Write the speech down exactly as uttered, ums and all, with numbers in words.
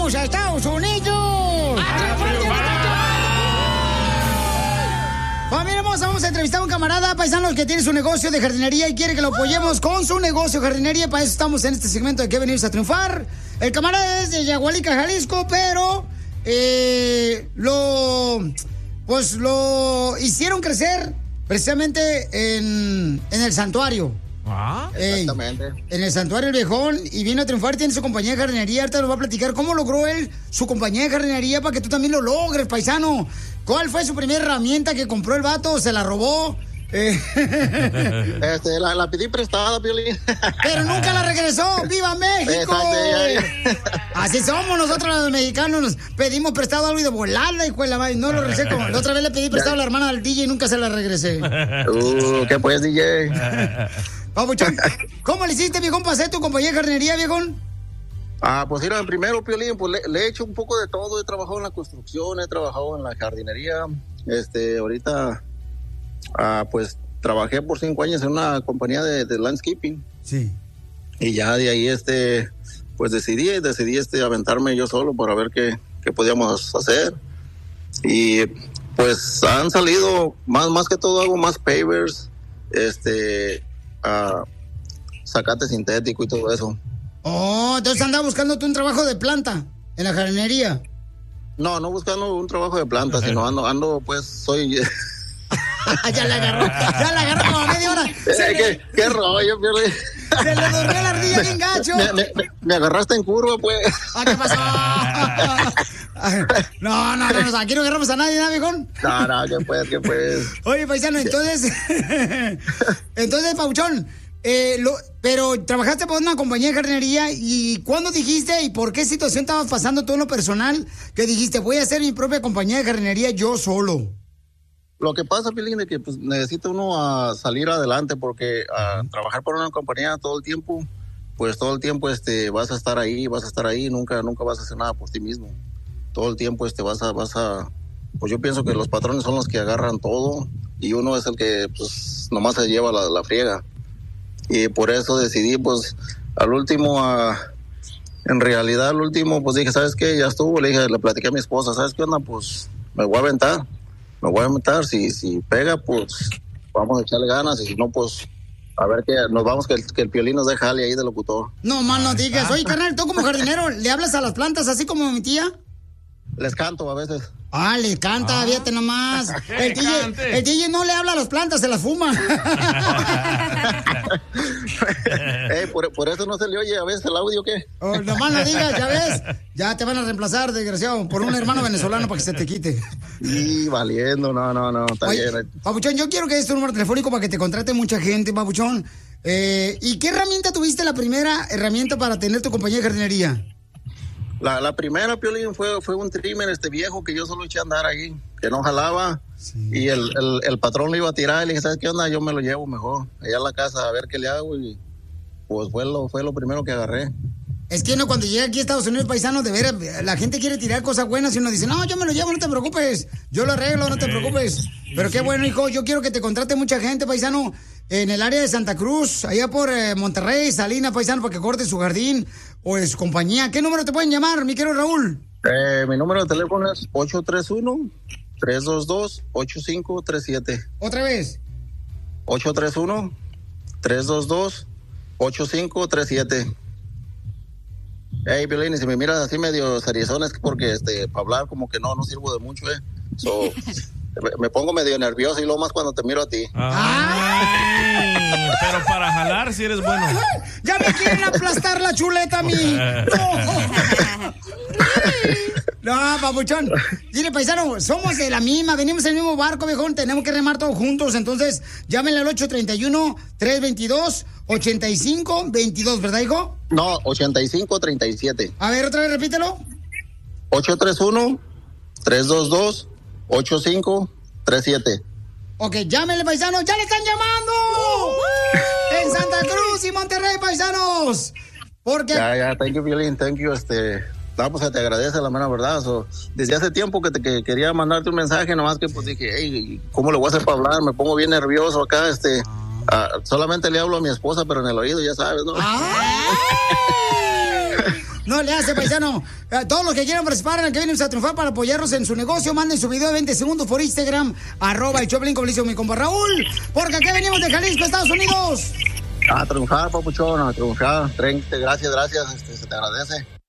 ¡Vamos a Estados Unidos! Familia hermosa, vamos a entrevistar a un camarada paisano que tiene su negocio de jardinería y quiere que lo apoyemos con su negocio de jardinería. Para eso estamos en este segmento de que venirse a triunfar. El camarada es de Yagualica, Jalisco, pero eh, lo pues lo hicieron crecer precisamente en, en el santuario. Ah, exactamente. Ey, en el santuario El Viejón, y vino a triunfar, tiene su compañía de jardinería. Ahorita nos va a platicar cómo logró él su compañía de jardinería para que tú también lo logres, paisano. ¿Cuál fue su primera herramienta que compró el vato? ¿Se la robó? Eh. Este, la, la pedí prestada, Piolín. Pero nunca la regresó. ¡Viva México! Exacto, así somos nosotros los mexicanos. Nos pedimos prestado algo y de volada, hijo de la madre. No lo regresé. Como la otra vez le pedí prestado a la hermana del D J y nunca se la regresé. Uh, ¿qué pues, D J? Papuchón, ¿cómo le hiciste, viejón, para hacer tu compañía de jardinería, viejón? Ah, pues mira, primero, Piolín, pues le, le he hecho un poco de todo. He trabajado en la construcción, he trabajado en la jardinería. Este, ahorita, ah, pues trabajé por cinco años en una compañía de, de landscaping. Sí. Y ya de ahí, este, pues decidí, decidí, este, aventarme yo solo para ver qué, qué podíamos hacer. Y pues han salido, más, más que todo hago más pavers, este, ah, zacate sintético y todo eso. Oh, entonces andaba buscando tú un trabajo de planta en la jardinería. No, no buscando un trabajo de planta, sino ando, ando pues, soy... ya la agarró, ya la agarró como a media hora. Eh, ¿Qué, le... ¿Qué rollo, Piolín? Se le durmió la ardilla bien gacho. Me, me, me, me agarraste en curva, pues. ¿Ah, qué pasó? No, no, no, aquí no agarramos a nadie, ¿no, viejón? No, no, ¿qué pues, qué pues? Oye, paisano, entonces... entonces, Pauchón... Eh, lo, pero trabajaste por una compañía de jardinería, y ¿cuándo dijiste y por qué situación estabas pasando tú en lo personal que dijiste voy a hacer mi propia compañía de jardinería yo solo? Lo que pasa, Pilín, es que pues, necesita uno a salir adelante porque a trabajar por una compañía todo el tiempo, pues todo el tiempo este vas a estar ahí, vas a estar ahí, nunca nunca vas a hacer nada por ti mismo. Todo el tiempo este vas a vas a pues yo pienso que los patrones son los que agarran todo y uno es el que pues nomás se lleva la, la friega. Y por eso decidí, pues, al último, uh, en realidad, al último, pues dije, ¿sabes qué? Ya estuvo, le dije, le platiqué a mi esposa, ¿sabes qué onda? Pues, me voy a aventar, me voy a aventar, si, si pega, pues, vamos a echarle ganas, y si no, pues, a ver que nos vamos, que el, que el Piolín nos deja jale ahí de locutor. No, man, no digas. Oye, carnal, tú como jardinero, ¿le hablas a las plantas así como mi tía? Les canto a veces. Ah, le canta, ah. Fíjate nomás. El D J, el D J no le habla a las plantas, se las fuma. Hey, por, por eso no se le oye a veces el audio, ¿qué? Oh, nomás no digas, ya ves. Ya te van a reemplazar, desgraciado, por un hermano venezolano para que se te quite. Y valiendo, no, no, no, está Oye, bien. Papuchón, yo quiero que des tu número telefónico para que te contrate mucha gente, Papuchón. Eh, ¿Y qué herramienta tuviste, la primera herramienta para tener tu compañía de jardinería? La, la primera, Piolín, fue, fue un trimmer este viejo que yo solo eché a andar ahí, que no jalaba, sí. Y el, el, el patrón lo iba a tirar y le dije, ¿sabes qué onda? Yo me lo llevo mejor, allá a la casa a ver qué le hago, y pues fue lo, fue lo primero que agarré. Es que uno cuando llega aquí a Estados Unidos, paisano, de veras, la gente quiere tirar cosas buenas y uno dice, no, yo me lo llevo, no te preocupes, yo lo arreglo, no te preocupes. Pero qué bueno, hijo, yo quiero que te contrate mucha gente, paisano, en el área de Santa Cruz, allá por eh, Monterrey, Salinas, paisano, para que corte su jardín o de su compañía. ¿Qué número te pueden llamar, mi querido Raúl? Eh, mi número de teléfono es ocho tres uno, tres dos dos, ocho cinco tres siete. ¿Otra vez? ocho tres uno, tres dos dos, ocho cinco tres siete. Hey, Piolín, si me miras así medio seriezón es porque este, para hablar como que no, no sirvo de mucho, eh. So, me, me pongo medio nervioso y lo más cuando te miro a ti. Ay, pero para jalar si eres bueno. Ya me quieren aplastar la chuleta a mí. No, papuchón. Dile, paisano, somos de la misma, venimos en el mismo barco, viejón, tenemos que remar todos juntos, entonces llámenle al ocho tres uno, tres dos dos, ocho cinco dos dos, ¿verdad, hijo? No, ochenta y cinco treinta y siete. A ver, otra vez, repítelo. ocho tres uno, tres dos dos, ocho cinco tres siete. Ok, llámenle, paisano, ¡ya le están llamando! Uh-huh. En Santa Cruz y Monterrey, paisanos. Porque... Ya, ya, thank you, Piolín, thank you, este... No, pues te agradece la mera verdad. So, desde hace tiempo que te que quería mandarte un mensaje, nomás que pues dije, hey, ¿cómo le voy a hacer para hablar? Me pongo bien nervioso acá, este... Uh, solamente le hablo a mi esposa, pero en el oído, ya sabes, ¿no? No no le hace, paisano. A todos los que quieran participar en el que venimos a triunfar para apoyarnos en su negocio, manden su video de veinte segundos por Instagram, arroba el Choplin, como le hizo mi compa Raúl. Porque aquí venimos de Jalisco, Estados Unidos. A triunfar, papuchón, a triunfar. Gracias, gracias, este, se te agradece.